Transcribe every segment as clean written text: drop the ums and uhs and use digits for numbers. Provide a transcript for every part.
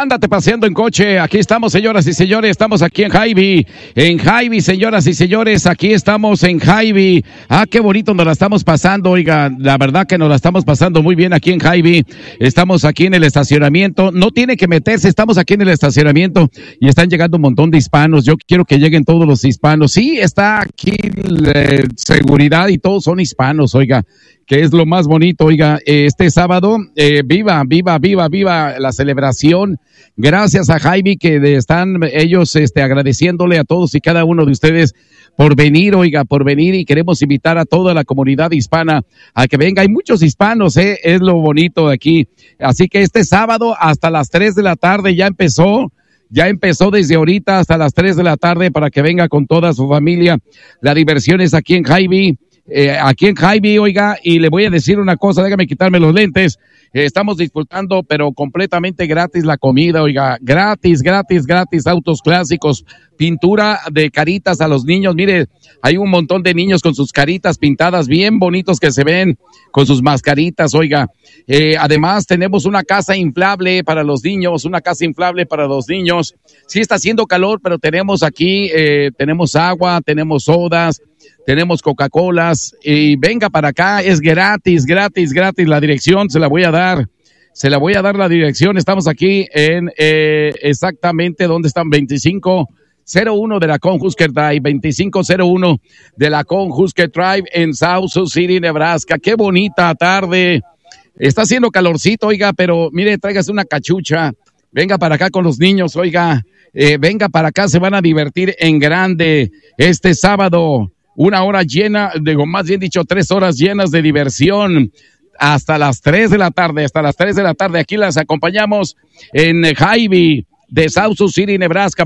Ándate paseando en coche. Aquí estamos, señoras y señores. Estamos aquí en Hy-Vee. En Hy-Vee, señoras y señores. Aquí estamos en Hy-Vee. Ah, qué bonito nos la estamos pasando. Oiga, la verdad que nos la estamos pasando muy bien aquí en Hy-Vee. Estamos aquí en el estacionamiento. No tiene que meterse. Estamos aquí en el estacionamiento y están llegando un montón de hispanos. Yo quiero que lleguen todos los hispanos. Sí, está aquí seguridad y todos son hispanos, oiga, que es lo más bonito, oiga, este sábado, viva la celebración. Gracias a Hy-Vee que están ellos agradeciéndole a todos y cada uno de ustedes por venir, oiga, por venir, y queremos invitar a toda la comunidad hispana a que venga. Hay muchos hispanos, es lo bonito de aquí. Así que este sábado hasta las 3 de la tarde ya empezó desde ahorita hasta las 3 de la tarde para que venga con toda su familia. La diversión es aquí en Hy-Vee. Aquí en Hy-Vee, oiga, y le voy a decir una cosa, déjame quitarme los lentes. Estamos disfrutando, pero completamente gratis la comida, oiga, gratis, autos clásicos, pintura de caritas a los niños. Mire, hay un montón de niños con sus caritas pintadas bien bonitos que se ven con sus mascaritas, oiga. Además tenemos una casa inflable para los niños, Sí está haciendo calor, pero tenemos aquí, tenemos agua, tenemos sodas, tenemos Coca-Colas, y venga para acá, es gratis, la dirección se la voy a dar la dirección. Estamos aquí en, exactamente, ¿dónde están? 2501 de la Conhusker Drive, 2501 de la Conhusker Drive en South Sioux City, Nebraska. Qué bonita tarde, está haciendo calorcito, oiga, pero mire, tráigase una cachucha, venga para acá con los niños, oiga, venga para acá, se van a divertir en grande este sábado. 1 hora llena, más bien dicho, 3 horas llenas de diversión hasta las 3 de la tarde, Aquí las acompañamos en Hy-Vee de South Sioux City, Nebraska,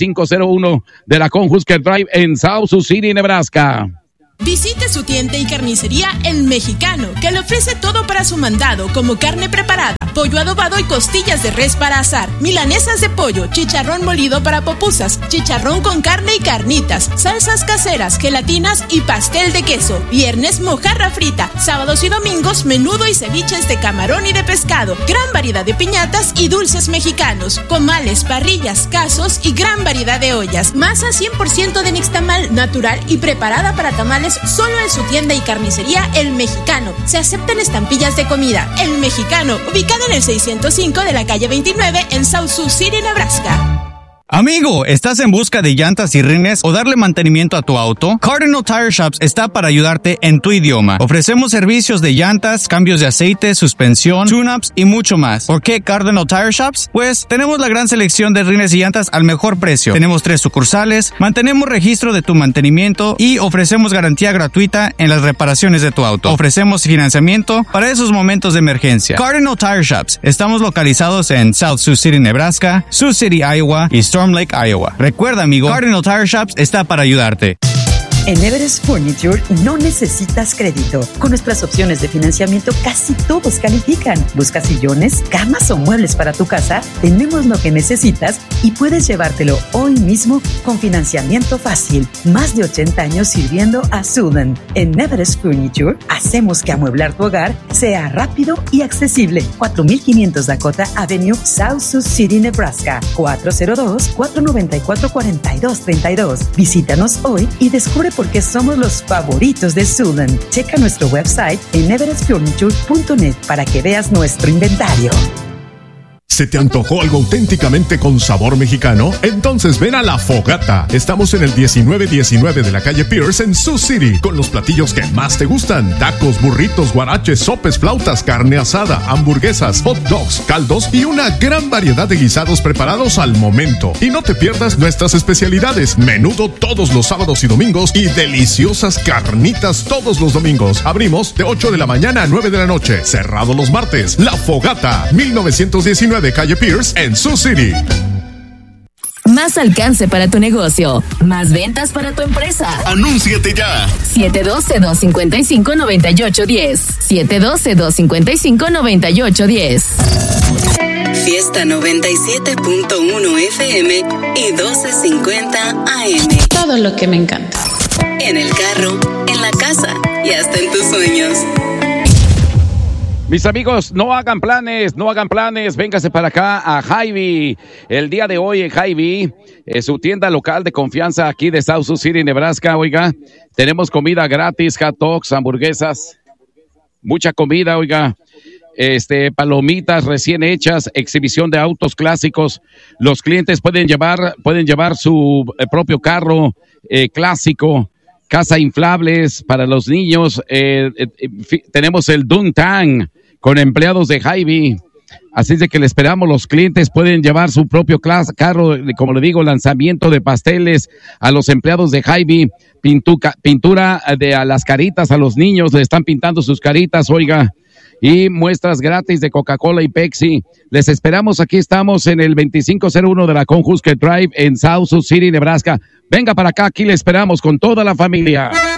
2501 de la Conhusker Drive en South Sioux City, Nebraska. Visite su tienda y carnicería El Mexicano, que le ofrece todo para su mandado, como carne preparada, pollo adobado y costillas de res para asar, milanesas de pollo, chicharrón molido para pupusas, chicharrón con carne y carnitas, salsas caseras, gelatinas y pastel de queso. Viernes, mojarra frita. Sábados y domingos, menudo y ceviches de camarón y de pescado. Gran variedad de piñatas y dulces mexicanos, comales, parrillas, casos y gran variedad de ollas. Masa 100% de nixtamal natural y preparada para tamales solo en su tienda y carnicería El Mexicano. Se aceptan estampillas de comida. El Mexicano, ubicado en el 605 de la calle 29 en South Sioux City, Nebraska. Amigo, ¿estás en busca de llantas y rines o darle mantenimiento a tu auto? Cardinal Tire Shops está para ayudarte en tu idioma. Ofrecemos servicios de llantas, cambios de aceite, suspensión, tune-ups y mucho más. ¿Por qué Cardinal Tire Shops? Pues tenemos la gran selección de rines y llantas al mejor precio. Tenemos 3 sucursales, mantenemos registro de tu mantenimiento y ofrecemos garantía gratuita en las reparaciones de tu auto. Ofrecemos financiamiento para esos momentos de emergencia. Cardinal Tire Shops. Estamos localizados en South Sioux City, Nebraska, Sioux City, Iowa y Storm Lake, Iowa. Recuerda, amigo, Cardinal Tire Shops está para ayudarte. En Everest Furniture no necesitas crédito. Con nuestras opciones de financiamiento casi todos califican. ¿Buscas sillones, camas o muebles para tu casa? Tenemos lo que necesitas y puedes llevártelo hoy mismo con financiamiento fácil. Más de 80 años sirviendo a Sudan. En Everest Furniture hacemos que amueblar tu hogar sea rápido y accesible. 4500 Dakota Avenue, South Sioux City, Nebraska. 402-494-4232. Visítanos hoy y descubre porque somos los favoritos de Sudan. Checa nuestro website en everestfurniture.net para que veas nuestro inventario. ¿Se te antojó algo auténticamente con sabor mexicano? Entonces ven a La Fogata. Estamos en el 1919 de la calle Pierce en Sioux City, con los platillos que más te gustan: tacos, burritos, guaraches, sopes, flautas, carne asada, hamburguesas, hot dogs, caldos y una gran variedad de guisados preparados al momento. Y no te pierdas nuestras especialidades: menudo todos los sábados y domingos y deliciosas carnitas todos los domingos. Abrimos de 8 de la mañana a 9 de la noche, cerrado los martes. La Fogata, 1919 de calle Pierce en Sioux City. Más alcance para tu negocio, más ventas para tu empresa. ¡Anúnciate ya! 712-255-9810. 712-255-9810. Fiesta 97.1 FM y 1250 AM. Todo lo que me encanta. En el carro, en la casa y hasta en tus sueños. Mis amigos, no hagan planes, véngase para acá a Hy-Vee. El día de hoy en Hy-Vee, su tienda local de confianza aquí de South Sioux City, Nebraska, oiga, tenemos comida gratis, hot dogs, hamburguesas, mucha comida, oiga, palomitas recién hechas, exhibición de autos clásicos. Los clientes pueden llevar su propio carro clásico, casa inflables para los niños. Tenemos el Doontang con empleados de Hy-Vee. Así de que le esperamos, los clientes pueden llevar su propio carro, como le digo, lanzamiento de pasteles a los empleados de Hy-Vee, pintura a las caritas a los niños, le están pintando sus caritas, oiga, y muestras gratis de Coca-Cola y Pepsi. Les esperamos, aquí estamos en el 2501 de la Conhusker Drive en South Sioux City, Nebraska. Venga para acá, aquí le esperamos con toda la familia.